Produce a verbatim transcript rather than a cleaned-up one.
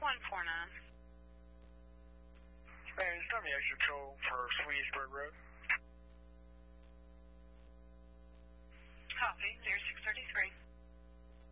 one four nine. Hey, it's W X Control for Swedesburg Road. Copy, zero